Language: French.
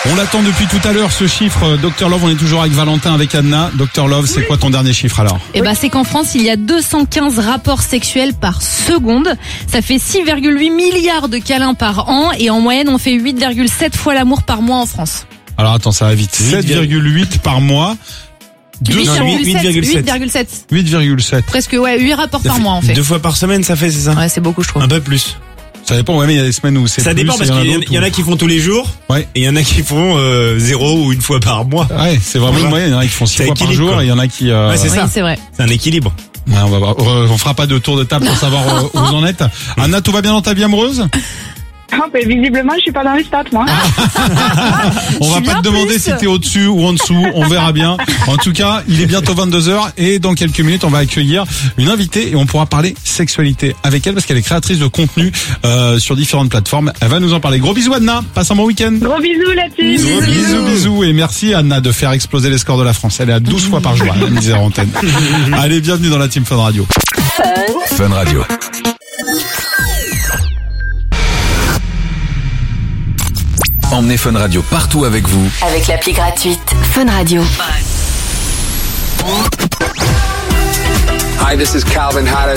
On l'attend depuis tout à l'heure, ce chiffre. Dr Love, on est toujours avec Valentin, avec Anna. Dr Love, c'est quoi ton dernier chiffre alors? C'est qu'en France, il y a 215 rapports sexuels par seconde. Ça fait 6,8 milliards de câlins par an. Et en moyenne, on fait 8,7 fois l'amour par mois en France. Alors attends, ça va vite. 7,8 par mois. 8,7. 8,7. Presque, 8 rapports par mois, en fait. 2 fois par semaine, ça fait, c'est ça? Ouais, c'est beaucoup, je trouve. Un peu plus. Ça dépend, mais il y a des semaines où c'est ça plus. Ça dépend parce qu'il y en a qui font tous les jours. Ouais. Et il y en a qui font 0 ou 1 fois par mois. Ouais, c'est vraiment une moyenne. Il y en a qui font 6 fois par jour, et il y en a qui. Ouais, c'est oui, ça. C'est vrai. C'est un équilibre. Ouais, on va voir. On fera pas de tour de table pour savoir où vous en êtes. Anna, tout va bien dans ta vie amoureuse? Visiblement, je suis pas dans les stats, moi. On va pas te demander si t'es au-dessus ou en dessous, on verra bien. En tout cas, il est bientôt 22h et dans quelques minutes, on va accueillir une invitée et on pourra parler sexualité avec elle parce qu'elle est créatrice de contenu sur différentes plateformes. Elle va nous en parler. Gros bisous Anna, passe un bon week-end. Gros bisous la team. Bisous et merci Anna de faire exploser les scores de la France. Elle est à 12 fois par jour, elle me disait en antenne. Allez, bienvenue dans la team Fun Radio. Fun Radio. Emmenez Fun Radio partout avec vous. Avec l'appli gratuite Fun Radio. Hi, this is Calvin Harris.